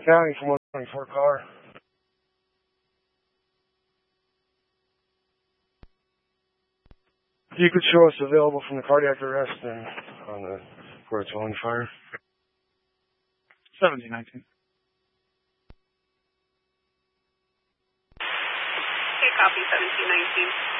County from 124 car. If you could show us available from the cardiac arrest and on the where it's on fire. 1719. Okay, copy 1719.